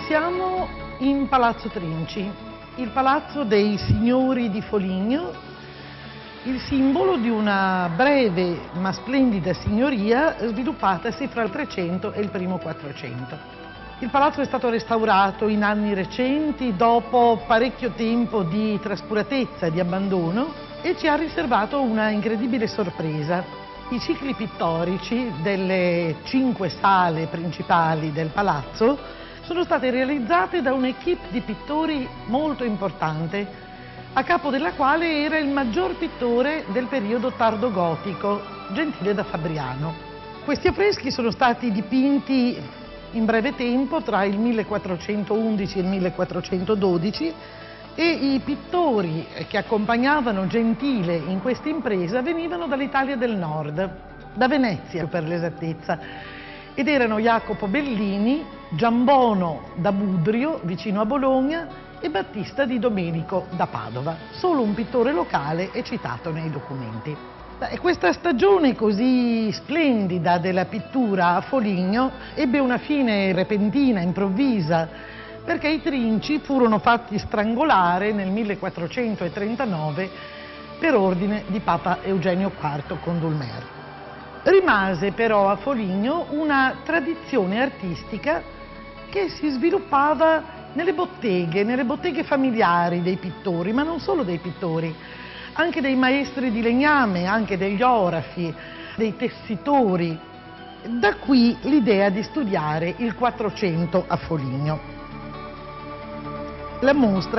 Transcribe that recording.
Siamo in Palazzo Trinci, il palazzo dei signori di Foligno, il simbolo di una breve ma splendida signoria sviluppatasi fra il 300 e il primo 400. Il palazzo è stato restaurato in anni recenti dopo parecchio tempo di trascuratezza e di abbandono e ci ha riservato una incredibile sorpresa. I cicli pittorici delle 5 sale principali del palazzo sono state realizzate da un'equipe di pittori molto importante, a capo della quale era il maggior pittore del periodo tardogotico, Gentile da Fabriano. Questi affreschi sono stati dipinti in breve tempo, tra il 1411 e il 1412, e i pittori che accompagnavano Gentile in questa impresa venivano dall'Italia del Nord, da Venezia per l'esattezza, ed erano Jacopo Bellini, Giambono da Budrio, vicino a Bologna, e Battista di Domenico da Padova. Solo un pittore locale è citato nei documenti. E questa stagione così splendida della pittura a Foligno ebbe una fine repentina, improvvisa, perché i Trinci furono fatti strangolare nel 1439 per ordine di Papa Eugenio IV Condulmer. Rimase però a Foligno una tradizione artistica che si sviluppava nelle botteghe familiari dei pittori, ma non solo dei pittori, anche dei maestri di legname, anche degli orafi, dei tessitori. Da qui l'idea di studiare il 400 a Foligno. La mostra